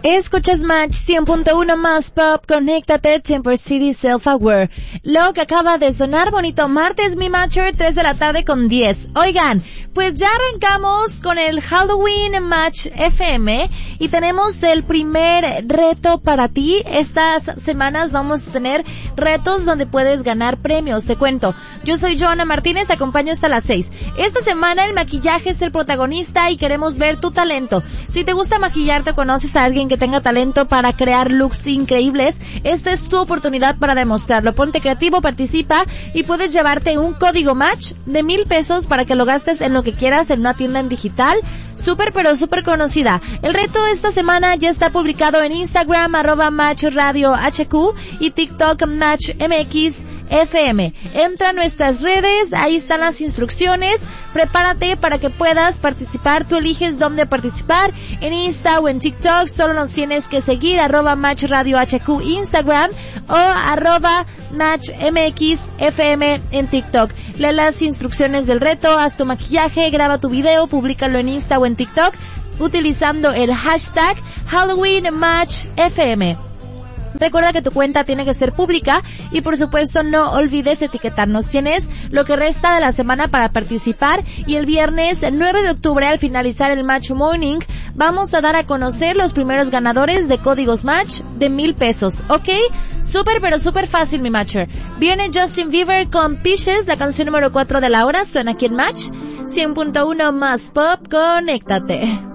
Escuchas Match 100.1 más pop, conéctate, Temper City Self-Aware. Lo que acaba de sonar, bonito martes, mi Matcher, 3 de la tarde con 10. Oigan, pues ya arrancamos con el Halloween Match FM y tenemos el primer reto para ti. Estas semanas vamos a tener retos donde puedes ganar premios. Te cuento, yo soy Joana Martínez, te acompaño hasta las 6. Esta semana el maquillaje es el protagonista y queremos ver tu talento. Si te gusta maquillarte o conoces a alguien que tenga talento para crear looks increíbles, esta es tu oportunidad para demostrarlo. Ponte creativo, participa y puedes llevarte un código Match de $1,000 para que lo gastes en lo que quieras en una tienda en digital súper pero súper conocida. El reto esta semana ya está publicado en Instagram @MatchRadioHQ y TikTok MatchMX FM. Entra a nuestras redes, ahí están las instrucciones. Prepárate para que puedas participar. Tú eliges dónde participar, en Insta o en TikTok. Solo nos tienes que seguir @MatchRadioHQ Instagram o @MatchMX FM en TikTok. Lee las instrucciones del reto, haz tu maquillaje, graba tu video, públicalo en Insta o en TikTok utilizando el hashtag HalloweenMatchFM. Recuerda que tu cuenta tiene que ser pública y por supuesto no olvides etiquetarnos. Tienes lo que resta de la semana para participar y el viernes 9 de octubre al finalizar el Match Morning vamos a dar a conocer los primeros ganadores de códigos Match de $1,000, ¿ok? Súper pero súper fácil, mi Matcher. Viene Justin Bieber con Peaches, la canción número 4 de la hora, suena aquí en Match 100.1 más pop, conéctate.